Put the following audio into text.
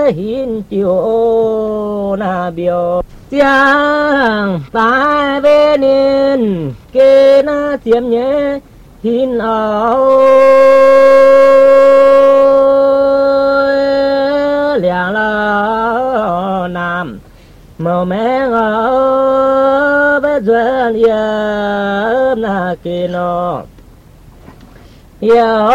hin chiều na biểu giang tai về nên kê na tiêm nhé hin áo lẻ la nam màu mẹ ngỡ bé duyên na kê nó